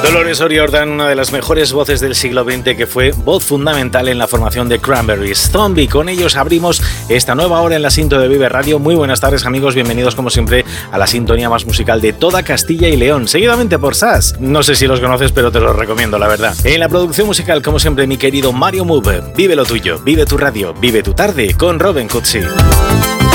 Dolores O'Riordan, una de las mejores voces del siglo XX, que fue voz fundamental en la formación de Cranberries. Zombie, con ellos abrimos esta nueva hora en la Sinto de Vive Radio. Muy buenas tardes, amigos, bienvenidos como siempre a la sintonía más musical de toda Castilla y León, seguidamente por SAS. No sé si los conoces, pero te los recomiendo, la verdad. En la producción musical, como siempre, mi querido Mario Move. Vive lo tuyo, vive tu radio, vive tu tarde con Robin Cutsi.